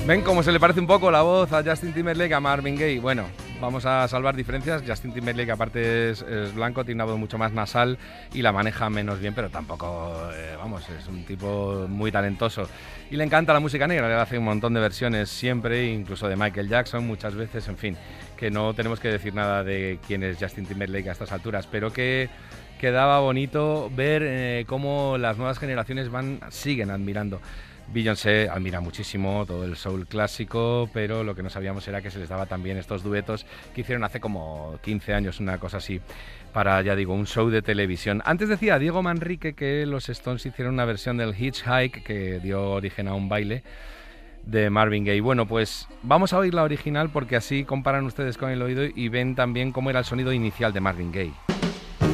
¿Ven cómo se le parece un poco la voz a Justin Timberlake a Marvin Gaye? Bueno, vamos a salvar diferencias. Justin Timberlake aparte es blanco, tiene una voz mucho más nasal y la maneja menos bien, pero tampoco, vamos, es un tipo muy talentoso. Y le encanta la música negra, le hace un montón de versiones siempre, incluso de Michael Jackson muchas veces, en fin, que no tenemos que decir nada de quién es Justin Timberlake a estas alturas, pero que quedaba bonito ver cómo las nuevas generaciones siguen admirando. Beyoncé admira muchísimo todo el soul clásico, pero lo que no sabíamos era que se les daba también estos duetos que hicieron hace como 15 años, una cosa así, para, ya digo, un show de televisión. Antes decía Diego Manrique que los Stones hicieron una versión del Hitchhike que dio origen a un baile de Marvin Gaye. Bueno, pues vamos a oír la original porque así comparan ustedes con el oído y ven también cómo era el sonido inicial de Marvin Gaye.